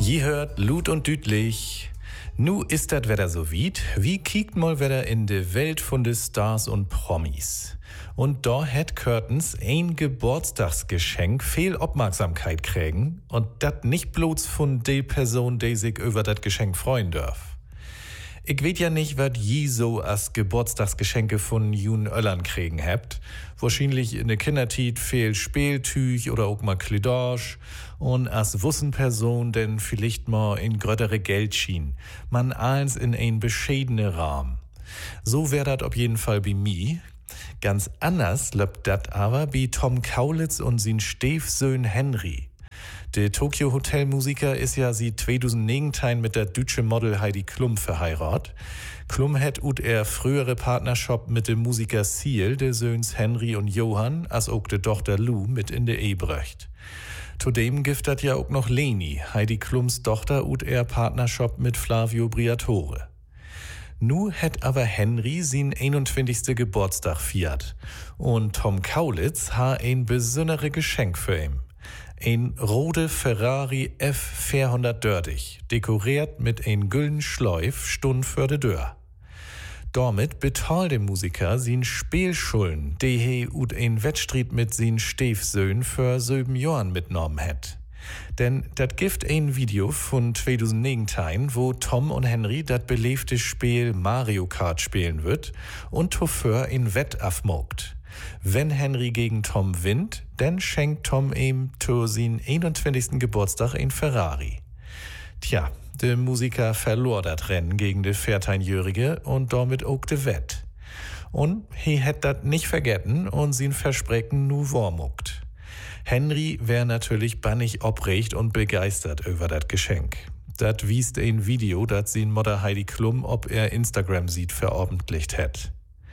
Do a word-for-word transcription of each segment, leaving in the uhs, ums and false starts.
Je hört Lut und Dütlich. Nu ist dat Wetter so weit. Wie kiekt mal wieder in de Welt von de Stars und Promis. Und da hat Curtains ein Geburtstagsgeschenk viel Aufmerksamkeit kriegen. Und dat nicht bloß von de Person, die sich über dat Geschenk freuen darf. Ich weet ja nicht, wat je so als Geburtstagsgeschenke von Jun Öllern kriegen habt. Wahrscheinlich in der Kindertit viel Spieltüch oder auch mal Klidage. Und als Wussenperson denn vielleicht mal in gröttere Geldschien. Man eins in ein bescheidene Rahmen. So wär dat auf jeden Fall bei mi. Ganz anders löbt dat aber bei Tom Kaulitz und sin Stiefsöhn Henry. Der Tokyo Hotel Musiker ist ja seit zweitausendneunzehn mit der deutschen Model Heidi Klum verheiratet. Klum hat ut er frühere Partnerschaft mit dem Musiker Seal, der Söhns Henry und Johann, als auch der Tochter Lou mit in der Ehe bröcht. Zudem giftet ja auch noch Leni, Heidi Klums Tochter, ut er Partnerschaft mit Flavio Briatore. Nu hat aber Henry sin einundzwanzigsten Geburtstag fiat. Und Tom Kaulitz ha ein besondere Geschenk für ihn. Ein rote Ferrari F vierhundertdreißig, dekoriert mit ein gülden Schleif, stund für de Dörr. Damit bezahlt der Musiker sin Spielschulden, die he ut ein Wettstreit mit sin Stiefsöhn für sieben Jahren mitgenommen hat. Denn dat gibt ein Video von zweitausendneunzehn, wo Tom und Henry dat belebte Spiel Mario Kart spielen wird und dafür ein Wett afmogt. Wenn Henry gegen Tom winnt, dann schenkt Tom ihm zu sin einundzwanzigsten Geburtstag ein Ferrari. Tja, der Musiker verlor dat Rennen gegen de vierzehn-Jährige und damit auch de Wett. Und he hätt dat nicht vergessen und sin Versprechen nu wormuckt. Henry wär natürlich bannig oprecht und begeistert über dat Geschenk. Dat wiest ein Video, dat sin Mutter Heidi Klum ob er Instagram sieht veröffentlicht hat.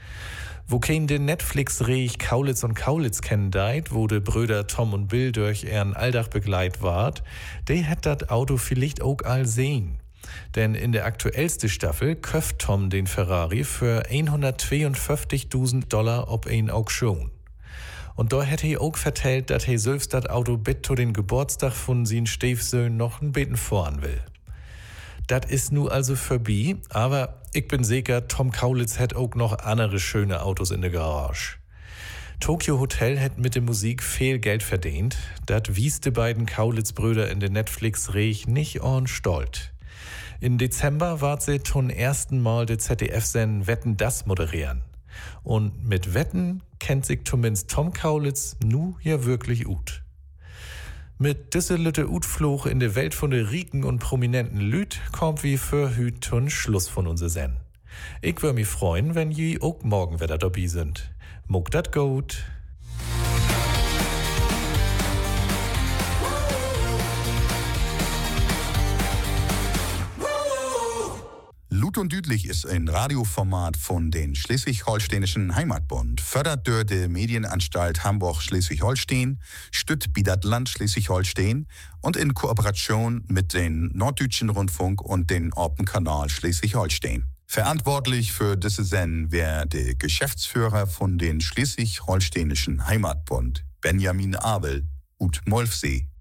Wo kein den Netflix-Reich Kaulitz und Kaulitz kennen deit, wo de Brüder Tom und Bill durch ihren Alldach begleit ward, de hätt dat Auto vielleicht auch all sehen. Denn in der aktuellste Staffel köft Tom den Ferrari für hundertzweiundfünfzigtausend Dollar ob ein Auktion. Und da hätte he auch vertellt, dat he selbst dat Auto bit zu den Geburtstag von sin Stiefsöhn noch ein Beten fahren will. Dat is nu also vorbei, aber ich bin sicher, Tom Kaulitz hat auch noch andere schöne Autos in der Garage. Tokyo Hotel hat mit der Musik viel Geld verdient. Dat wies de beiden Kaulitz-Brüder in der Netflix-Reich nicht on stolz. In Dezember ward sie zum ersten Mal der Z D F-Sendung Wetten, das moderieren. Und mit Wetten kennt sich zumindest Tom Kaulitz nu ja wirklich gut. Mit diese lütte Utfluch in der Welt von der riken und prominenten Lüt kommt wie für Hüt zum Schluss von unser Sen. Ich würde mich freuen, wenn je auch morgen wieder dabei sind. Muck dat gut. Lut und Dütlich ist ein Radioformat von den Schleswig-Holsteinischen Heimatbund, fördert durch die Medienanstalt Hamburg-Schleswig-Holstein, stützt Bidat Land Schleswig-Holstein und in Kooperation mit den Norddeutschen Rundfunk und den Orpen-Kanal Schleswig-Holstein. Verantwortlich für diese Sendung wäre der Geschäftsführer von den Schleswig-Holsteinischen Heimatbund, Benjamin Abel, ut Molfsee.